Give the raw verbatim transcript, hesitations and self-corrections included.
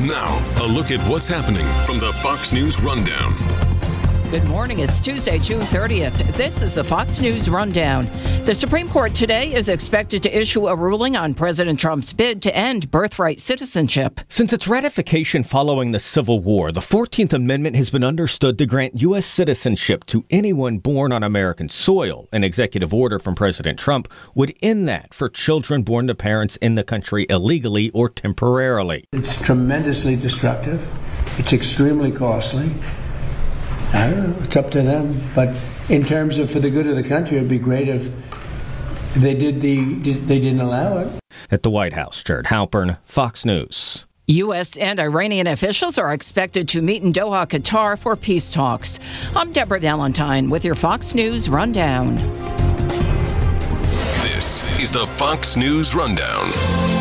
Now, a look at what's happening from the Fox News Rundown. Good morning. It's Tuesday, June thirtieth. This is the Fox News Rundown. The Supreme Court today is expected to issue a ruling on President Trump's bid to end birthright citizenship. Since its ratification following the Civil War, the fourteenth Amendment has been understood to grant U S citizenship to anyone born on American soil. An executive order from President Trump would end that for children born to parents in the country illegally or temporarily. It's tremendously destructive. It's extremely costly. I don't know. It's up to them. But in terms of for the good of the country, it'd be great if they did the they didn't allow it. At the White House, Jared Halpern, Fox News. U S and Iranian officials are expected to meet in Doha, Qatar for peace talks. I'm Deborah Valentine with your Fox News Rundown. This is the Fox News Rundown.